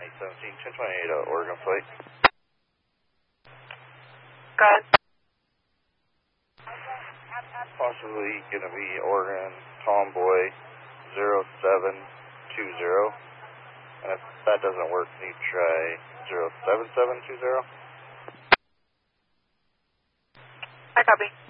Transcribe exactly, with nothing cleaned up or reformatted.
eight seventeen, ten twenty-eight, uh, Oregon flight. Go ahead. Possibly going to be Oregon Tomboy zero seven two zero. And if that doesn't work, can you try zero seven seven two zero? I copy.